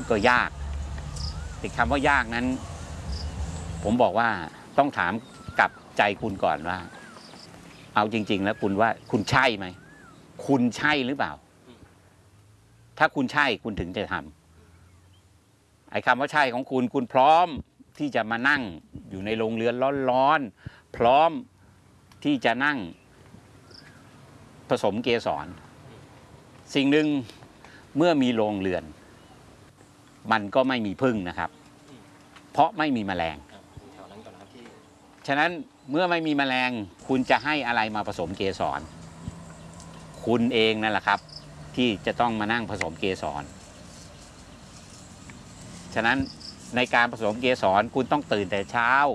ก็ยากแต่คำว่ายากนั้นผมบอกว่าต้องถามกับใจคุณก่อนว่าเอาจริงๆแล้วคุณว่าคุณใช่ไหมคุณใช่หรือเปล่าถ้าคุณใช่คุณถึงจะทำไอ้คำว่าใช่ของคุณคุณพร้อมที่จะมานั่งอยู่ในโรงเรือนร้อนๆพร้อมที่จะนั่งผสมเกสรสิ่งหนึ่งเมื่อมีโรงเรือนมันก็ไม่มีผึ้งนะครับเพราะไม่มีแมลงฉะนั้นเมื่อไม่มีแมลงคุณจะให้อะไรมาผสมเกสรคุณเองนั่นแหละครับที่จะต้องมานั่งผสมเกสรฉะนั้นในการผสมเกสรคุณต้องตื่นแต่เช้า